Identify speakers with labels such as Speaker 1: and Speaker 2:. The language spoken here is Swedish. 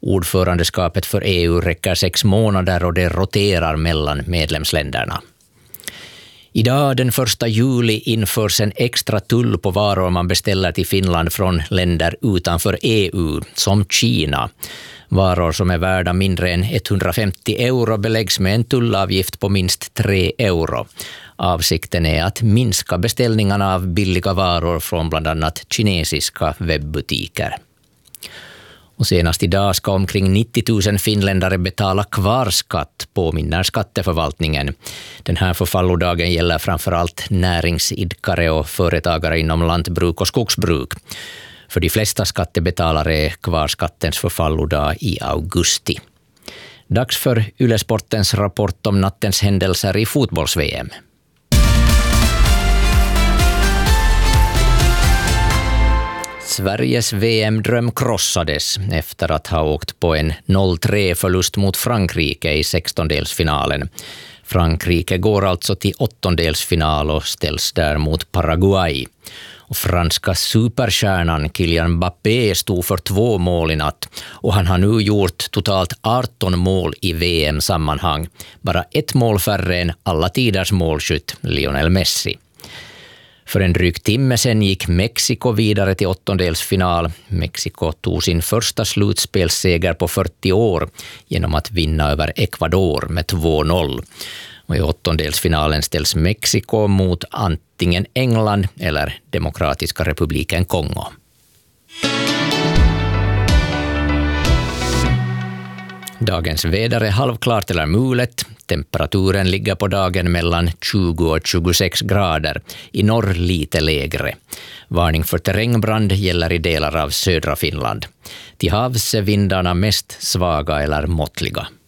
Speaker 1: Ordförandeskapet för EU räcker 6 månader och det roterar mellan medlemsländerna. Idag den 1 juli införs en extra tull på varor man beställer till Finland från länder utanför EU, som Kina. Varor som är värda mindre än 150 euro beläggs med en tullavgift på minst 3 euro. Avsikten är att minska beställningarna av billiga varor från bland annat kinesiska webbutiker. Och senast idag ska omkring 90 000 finländare betala kvarskatt, påminner skatteförvaltningen. Den här förfallodagen gäller framförallt näringsidkare och företagare inom lantbruk och skogsbruk. För de flesta skattebetalare är kvarskattens förfallodag i augusti. Dags för Yle-sportens rapport om nattens händelser i fotbolls-VM. Sveriges VM-dröm krossades efter att ha åkt på en 0-3-förlust mot Frankrike i 16-delsfinalen. Frankrike går alltså till 8-delsfinal och ställs där mot Paraguay. Och franska superstjärnan Kylian Mbappé stod för 2 mål i natt och han har nu gjort totalt 18 mål i VM-sammanhang. Bara 1 mål färre än alla tiders målskytt Lionel Messi. För en dryg timme sedan gick Mexiko vidare till 8-delsfinal. Mexiko tog sin första slutspelsseger på 40 år genom att vinna över Ecuador med 2-0. Och i 8-delsfinalen ställs Mexiko mot antingen England eller Demokratiska republiken Kongo. Dagens väder är halvklart eller mulet. Temperaturen ligger på dagen mellan 20 och 26 grader. I norr lite lägre. Varning för terrängbrand gäller i delar av södra Finland. Till havs är vindarna mest svaga eller måttliga.